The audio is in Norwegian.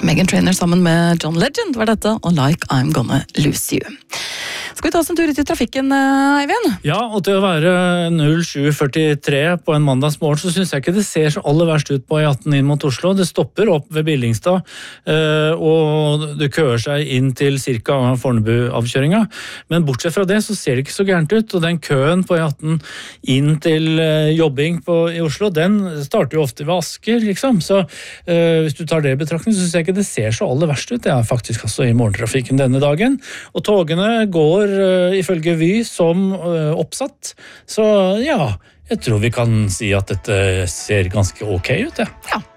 Meghan Trainor sammen med John Legend var dette, og Like I'm Gonna Lose You. Skal vi ta oss en tur ut i trafikken, Eivind? Ja, og til å være 07.43 på en mandagsmorgen, så synes jeg ikke det ser så aller verst ut på E18 inn mot Oslo. Det stopper opp ved Billingstad, og det køer seg inn til cirka Fornebu-avkjøringa. Men bortsett fra det så ser det ikke så gærent ut, og den køen på E18 inn til jobbing i Oslo, den starter jo ofte ved Asker, liksom. Så hvis du tar det i betraktning, så synes jeg ikke det ser så aller verst ut. Det er faktisk altså i morgentrafikken denne dagen. Og togene går ifølge Vy som oppsatt. Så ja, jeg tror vi kan si at dette ser ganske ok ut, ja. Ja.